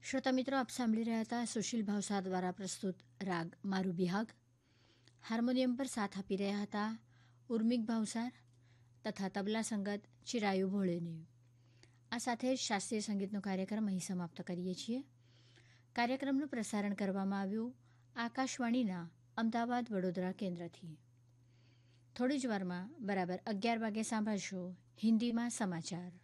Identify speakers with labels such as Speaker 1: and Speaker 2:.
Speaker 1: શ્રોતા મિત્રો, આપ સાંભળી રહ્યા હતા સુશીલ ભાવસાર દ્વારા પ્રસ્તુત રાગ મારું બિહાગ. હાર્મોનિયમ પર સાથ આપી રહ્યા હતા ઉર્મિક ભાવસાર તથા તબલા સંગત ચિરાયુ ભોળેને. આ સાથે જ શાસ્ત્રીય સંગીતનો કાર્યક્રમ અહીં સમાપ્ત કરીએ છીએ. કાર્યક્રમનું પ્રસારણ કરવામાં આવ્યું આકાશવાણીના અમદાવાદ વડોદરા કેન્દ્રથી. થોડી જ વારમાં બરાબર 11 વાગે સાંભળશો હિન્દીમાં સમાચાર.